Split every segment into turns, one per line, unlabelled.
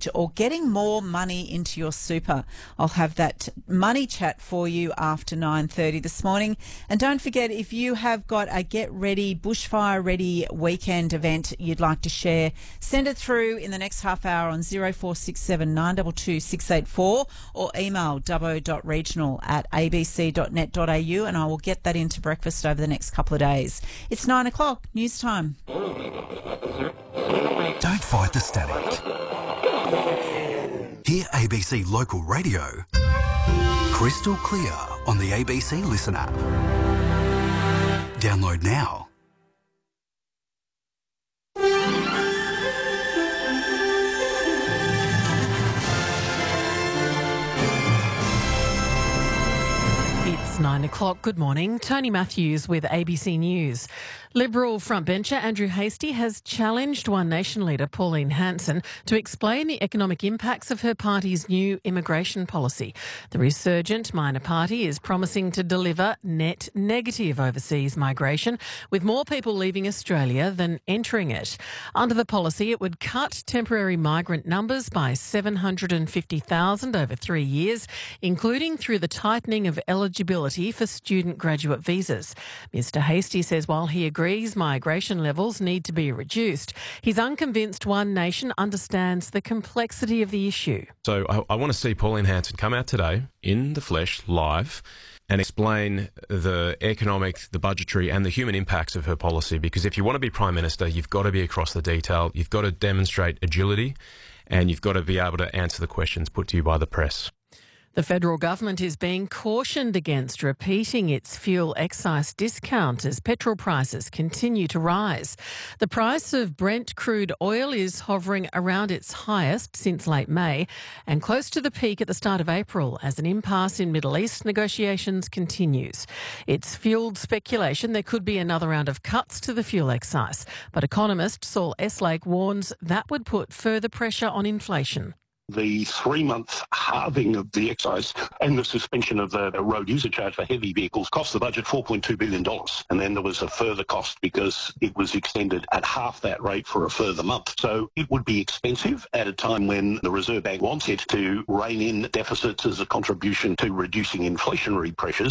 or getting more money into your super. I'll have that money chat for you after 9:30 this morning. And don't forget, if you have got a Get Ready, Bushfire Ready weekend event you'd like to share, send it through in the next half hour on 0467 922 684 or email dubbo.regional@abc.net.au and I will get that into breakfast over the next couple of days. It's 9 o'clock, news time.
Don't fight the static. Hear ABC Local Radio crystal clear on the ABC Listen app. Download now.
It's 9 o'clock. Good morning. Tony Matthews with ABC News. Liberal frontbencher Andrew Hastie has challenged One Nation leader Pauline Hanson to explain the economic impacts of her party's new immigration policy. The resurgent minor party is promising to deliver net negative overseas migration, with more people leaving Australia than entering it. Under the policy, it would cut temporary migrant numbers by 750,000 over 3 years, including through the tightening of eligibility for student graduate visas. Mr Hastie says while he agrees migration levels need to be reduced, he's unconvinced One Nation understands the complexity of the issue.
So I want to see Pauline Hanson come out today in the flesh, live, and explain the economic, the budgetary and the human impacts of her policy. Because if you want to be Prime Minister, you've got to be across the detail, you've got to demonstrate agility, and you've got to be able to answer the questions put to you by the press.
The federal government is being cautioned against repeating its fuel excise discount as petrol prices continue to rise. The price of Brent crude oil is hovering around its highest since late May and close to the peak at the start of April as an impasse in Middle East negotiations continues. It's fuelled speculation there could be another round of cuts to the fuel excise, but economist Saul Eslake warns that would put further pressure on inflation.
The 3-month halving of the excise and the suspension of the road user charge for heavy vehicles cost the budget $4.2 billion. And then there was a further cost because it was extended at half that rate for a further month. So it would be expensive at a time when the Reserve Bank wants it to rein in deficits as a contribution to reducing inflationary pressures.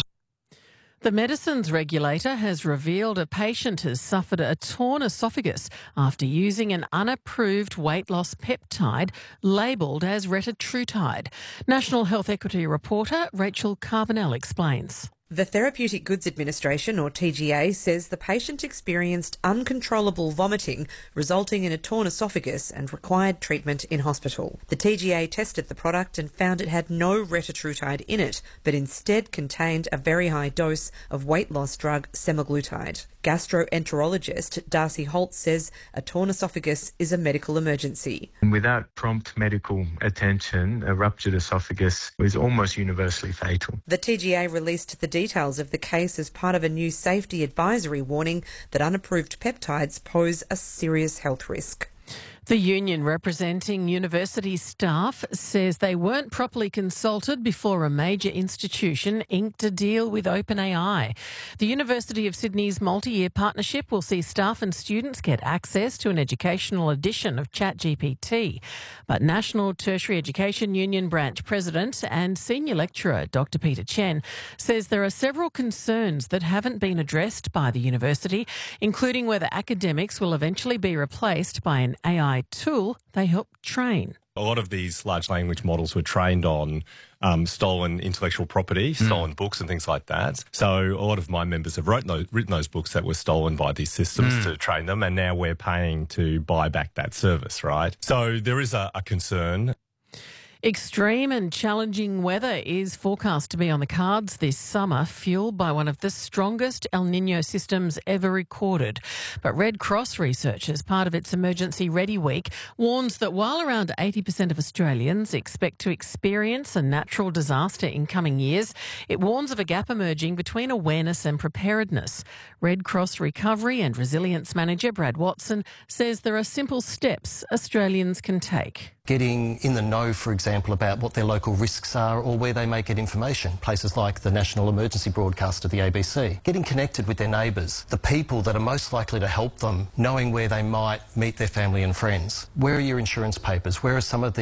The medicines regulator has revealed a patient has suffered a torn esophagus after using an unapproved weight loss peptide labelled as retatrutide. National Health Equity reporter Rachel Carbonell explains.
The Therapeutic Goods Administration, or TGA, says the patient experienced uncontrollable vomiting, resulting in a torn esophagus and required treatment in hospital. The TGA tested the product and found it had no retatrutide in it, but instead contained a very high dose of weight loss drug semaglutide. Gastroenterologist Darcy Holt says a torn esophagus is a medical emergency.
Without prompt medical attention, a ruptured esophagus is almost universally fatal.
The TGA released the details of the case as part of a new safety advisory warning that unapproved peptides pose a serious health risk.
The union representing university staff says they weren't properly consulted before a major institution inked a deal with OpenAI. The University of Sydney's multi-year partnership will see staff and students get access to an educational edition of ChatGPT. But National Tertiary Education Union Branch President and Senior Lecturer Dr Peter Chen says there are several concerns that haven't been addressed by the university, including whether academics will eventually be replaced by an AI tool they help train.
A lot of these large language models were trained on stolen intellectual property, stolen books and things like that. So a lot of my members have written those books that were stolen by these systems to train them, and now we're paying to buy back that service, right? So there is a concern.
Extreme and challenging weather is forecast to be on the cards this summer, fuelled by one of the strongest El Niño systems ever recorded. But Red Cross research, as part of its Emergency Ready Week, warns that while around 80% of Australians expect to experience a natural disaster in coming years, it warns of a gap emerging between awareness and preparedness. Red Cross Recovery and Resilience Manager Brad Watson says there are simple steps Australians can take.
Getting in the know, for example, about what their local risks are or where they may get information, places like the national emergency broadcaster, the ABC. Getting connected with their neighbours, the people that are most likely to help them, knowing where they might meet their family and friends. Where are your insurance papers? Where are some of the